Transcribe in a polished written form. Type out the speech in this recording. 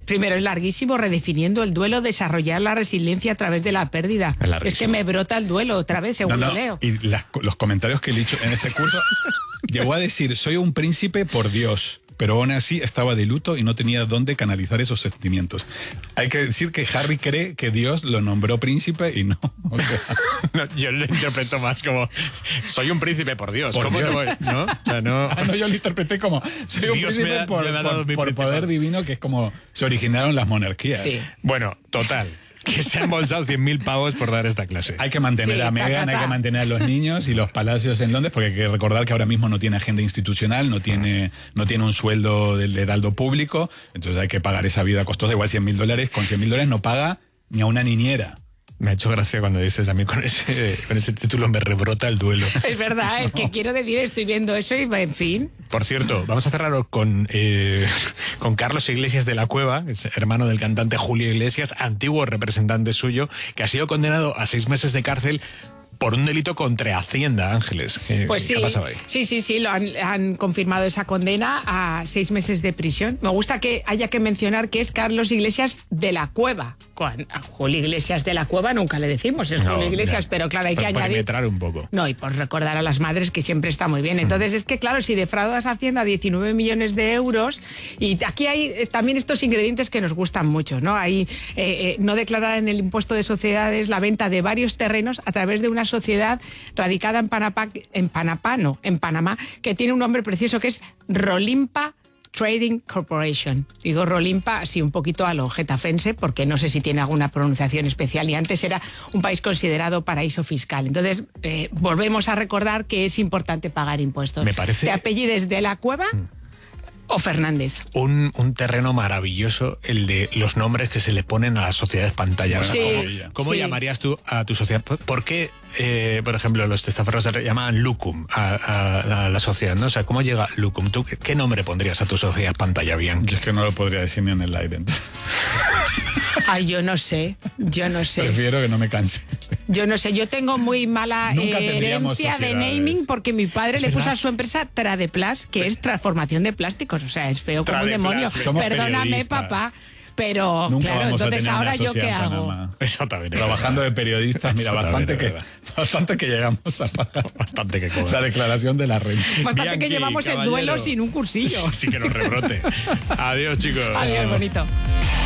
Primero, es larguísimo, redefiniendo el duelo, desarrollar la resiliencia a través de la pérdida. Es que me brota el duelo otra vez, según lo leo. Y los comentarios que he dicho en este curso, llegó a decir, soy un príncipe por Dios, pero aún así estaba de luto y no tenía dónde canalizar esos sentimientos. Hay que decir que Harry cree que Dios lo nombró príncipe y no. O sea, no, yo lo interpreto más como, soy un príncipe por Dios. Por ¿Cómo Dios. te voy? ¿No? O sea, no. no, yo lo interpreté como, soy un Dios príncipe por poder divino, que es como se originaron las monarquías. Sí. Bueno, total. Que se han embolsado 100.000 pavos por dar esta clase. Hay que mantener a Meghan, hay que mantener a los niños y los palacios en Londres, porque hay que recordar que ahora mismo no tiene agenda institucional, no tiene un sueldo del heraldo público, entonces hay que pagar esa vida costosa. Igual $100.000, con $100.000 no paga ni a una niñera. Me ha hecho gracia cuando dices, a mí con ese título me rebrota el duelo. Es verdad, es que quiero decir, estoy viendo eso y en fin. Por cierto, vamos a cerrar con Carlos Iglesias de la Cueva, es hermano del cantante Julio Iglesias, antiguo representante suyo, que ha sido condenado a 6 meses de cárcel por un delito contra Hacienda, Ángeles. Pues sí, ¿qué ha pasado ahí? Sí, han confirmado esa condena a 6 meses de prisión. Me gusta que haya que mencionar que es Carlos Iglesias de la Cueva. A Julio Iglesias de la Cueva nunca le decimos, es Julio Iglesias, pero claro, hay que añadir... Para un poco. No, y por recordar a las madres, que siempre está muy bien. Entonces, es que claro, si defraudas a Hacienda 19 millones de euros, y aquí hay también estos ingredientes que nos gustan mucho, ¿no? Hay no declarar en el impuesto de sociedades la venta de varios terrenos a través de una sociedad radicada en Panamá, que tiene un nombre precioso que es Rolimpa Trading Corporation. Digo Rolimpa así un poquito a lo getafense, porque no sé si tiene alguna pronunciación especial, y antes era un país considerado paraíso fiscal. Entonces, volvemos a recordar que es importante pagar impuestos. Me parece... ¿Te apellides de la Cueva o Fernández? Un terreno maravilloso el de los nombres que se le ponen a las sociedades pantalla. Sí, ¿Cómo sí. llamarías tú a tu sociedad? ¿Por qué, por ejemplo, los testaferros llaman Lucum a la sociedad, ¿no? O sea, ¿cómo llega Lucum? ¿Tú qué nombre pondrías a tu sociedad pantalla, Bianchi? Yo es que no lo podría decir ni en el aire. Ay, yo no sé. Prefiero que no me canse. Yo no sé, yo tengo muy mala herencia de naming, porque mi padre le puso a su empresa Tradeplas, que es transformación de plásticos. O sea, es feo como un demonio. Somos Perdóname, periodistas. papá. Pero, nunca claro, vamos entonces a tener ahora una yo qué sociedad en hago. Panamá. Eso también. Trabajando de periodistas, mira, bastante que llegamos a pagar. Bastante que cobra. La declaración de la renta. Bastante Bianchi, que llevamos caballero. el duelo sin un cursillo. Sí que nos rebrote. Adiós, chicos. Adiós, bonito.